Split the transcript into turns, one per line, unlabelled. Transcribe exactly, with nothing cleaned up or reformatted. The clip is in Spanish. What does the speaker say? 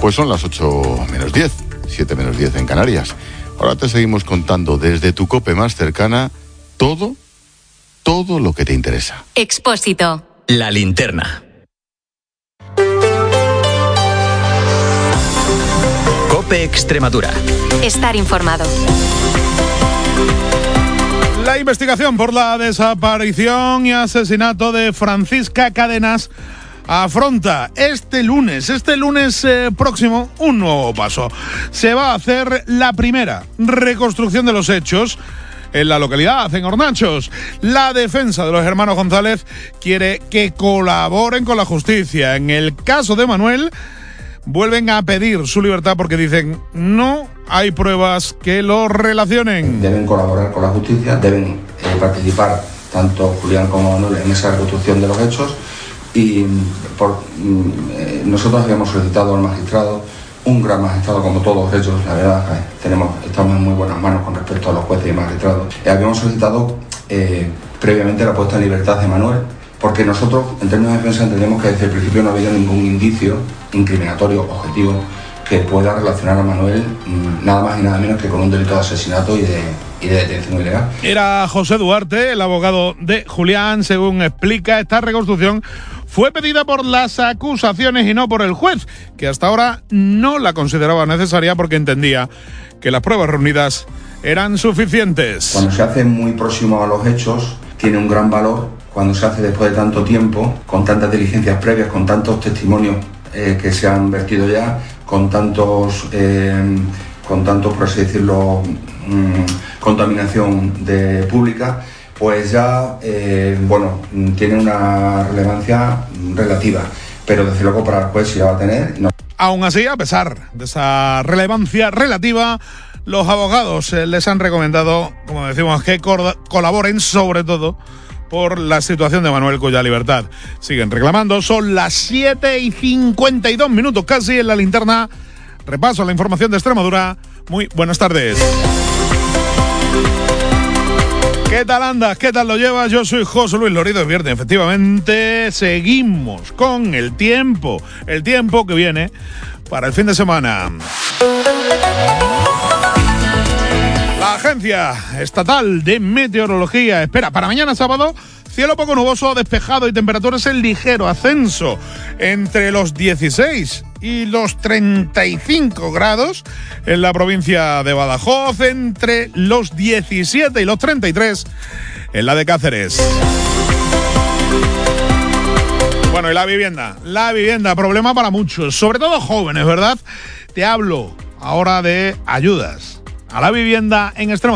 Pues son las ocho menos diez, siete menos diez en Canarias. Ahora te seguimos contando desde tu COPE más cercana todo, todo lo que te interesa.
Expósito.
La linterna. COPE Extremadura.
Estar informado.
La investigación por la desaparición y asesinato de Francisca Cadenas afronta este lunes, este lunes eh, próximo, un nuevo paso. Se va a hacer la primera reconstrucción de los hechos en la localidad, en Hornachos. La defensa de los hermanos González quiere que colaboren con la justicia. En el caso de Manuel, vuelven a pedir su libertad porque dicen no hay pruebas que lo relacionen.
Deben colaborar con la justicia, deben eh, participar tanto Julián como Manuel en esa reconstrucción de los hechos. Y por, eh, nosotros habíamos solicitado al magistrado, un gran magistrado como todos ellos, la verdad, eh, tenemos, estamos en muy buenas manos con respecto a los jueces y magistrados. Eh, habíamos solicitado eh, previamente la puesta en libertad de Manuel, porque nosotros, en términos de defensa, entendemos que desde el principio no había ningún indicio incriminatorio objetivo que pueda relacionar a Manuel mmm, nada más y nada menos que con un delito de asesinato y de, y de detención ilegal.
Era José Duarte, el abogado de Julián. Según explica, esta reconstrucción fue pedida por las acusaciones y no por el juez, que hasta ahora no la consideraba necesaria porque entendía que las pruebas reunidas eran suficientes.
Cuando se hace muy próximo a los hechos, tiene un gran valor. Cuando se hace después de tanto tiempo, con tantas diligencias previas, con tantos testimonios eh, que se han vertido ya, con tantos, eh, con tantos, por así decirlo, mmm, contaminación de pública, pues ya, eh, bueno, tiene una relevancia relativa, pero desde luego para el juez sí la va a tener. No.
Aún así, a pesar de esa relevancia relativa, los abogados eh, les han recomendado, como decimos, que co- colaboren sobre todo por la situación de Manuel, cuya libertad siguen reclamando. Son las siete y cincuenta y dos minutos casi en la linterna. Repaso a la información de Extremadura. Muy buenas tardes. ¿Qué tal andas? ¿Qué tal lo llevas? Yo soy José Luis Lorido. Es viernes, efectivamente. Seguimos con el tiempo. El tiempo que viene para el fin de semana. La Agencia Estatal de Meteorología espera para mañana sábado cielo poco nuboso, despejado y temperaturas en ligero ascenso entre los dieciséis y los treinta y cinco grados en la provincia de Badajoz, entre los diecisiete y los treinta y tres en la de Cáceres. Bueno, y la vivienda, la vivienda, problema para muchos, sobre todo jóvenes, ¿verdad? Te hablo ahora de ayudas a la vivienda en Extremadura.